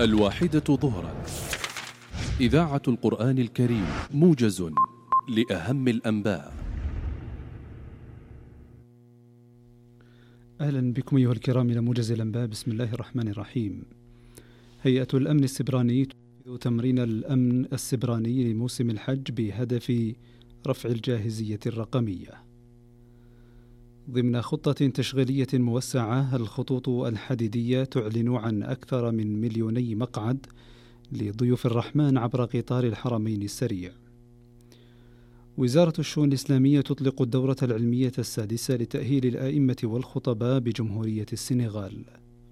1 ظهرا. إذاعة القرآن الكريم، موجز لأهم الأنباء. أهلا بكم أيها الكرام إلى موجز الأنباء. بسم الله الرحمن الرحيم. هيئة الأمن السبراني تنفذ تمرين الأمن السبراني لموسم الحج بهدف رفع الجاهزية الرقمية. ضمن خطة تشغيلية موسعة، الخطوط الحديدية تعلن عن أكثر من 2,000,000 مقعد لضيوف الرحمن عبر قطار الحرمين السريع. وزارة الشؤون الإسلامية تطلق الدورة العلمية السادسة لتأهيل الآئمة والخطباء بجمهورية السنغال.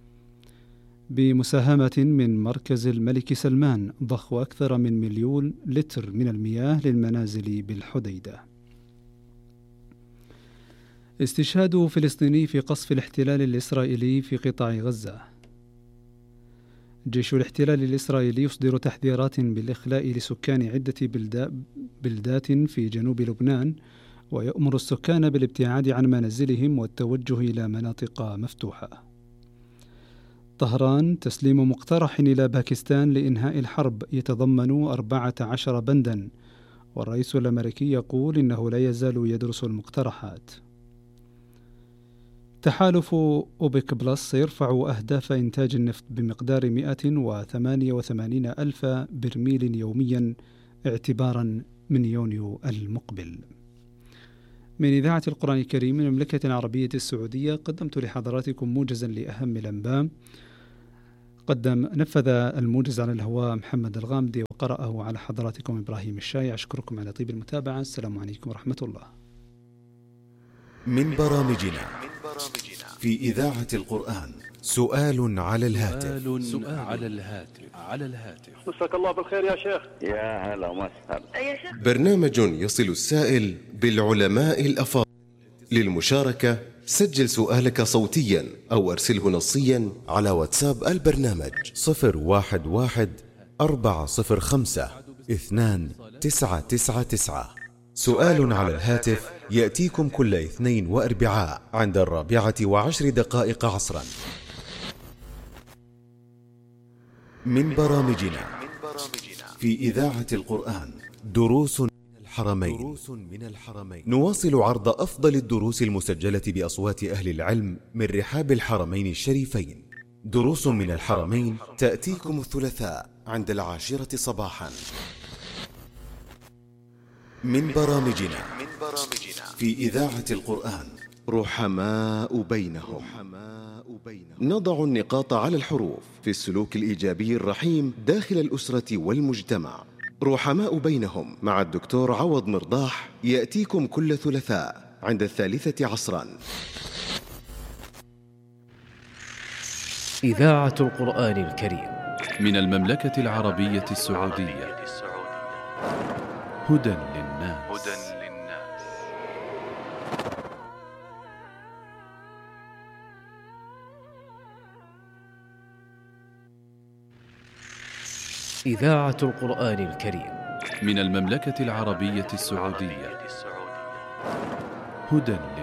بمساهمة من مركز الملك سلمان، ضخ أكثر من 1,000,000 لتر من المياه للمنازل بالحديدة. استشهاد فلسطيني في قصف الاحتلال الإسرائيلي في قطاع غزة. جيش الاحتلال الإسرائيلي يصدر تحذيرات بالإخلاء لسكان عدة بلدات في جنوب لبنان، ويأمر السكان بالابتعاد عن منازلهم والتوجه إلى مناطق مفتوحة. طهران تسليم مقترح إلى باكستان لإنهاء الحرب يتضمن 14 بندا، والرئيس الأمريكي يقول إنه لا يزال يدرس المقترحات. تحالف أوبك بلس يرفع أهداف إنتاج النفط بمقدار 188 ألف برميل يوميا اعتبارا من يونيو المقبل. من إذاعة القرآن الكريم من المملكة العربية السعودية، قدمت لحضراتكم موجزا لأهم الأنباء. نفذ الموجز على الهواء محمد الغامدي، وقرأه على حضراتكم إبراهيم الشاي. أشكركم على طيب المتابعة. السلام عليكم ورحمة الله. من برامجنا في إذاعة القرآن، سؤال على الهاتف. مساك الله بالخير يا شيخ. يا هلا ومسهلا يا شيخ. برنامج يصل السائل بالعلماء الأفاضل. للمشاركة سجل سؤالك صوتيا أو أرسله نصيا على واتساب البرنامج 011-405-2999. سؤال على الهاتف يأتيكم كل اثنين وأربعاء عند 4:10 عصرا. من برامجنا في إذاعة القرآن، دروس من الحرمين. نواصل عرض أفضل الدروس المسجلة بأصوات أهل العلم من رحاب الحرمين الشريفين. دروس من الحرمين تأتيكم الثلاثاء عند 10 صباحا. من برامجنا في إذاعة القرآن، رحماء بينهم. نضع النقاط على الحروف في السلوك الإيجابي الرحيم داخل الأسرة والمجتمع. رحماء بينهم مع الدكتور عوض مرضاح يأتيكم كل ثلاثاء عند 3 عصرا. إذاعة القرآن الكريم من المملكة العربية السعودية. هدى للناس. إذاعة القرآن الكريم من المملكة العربية السعودية. هدى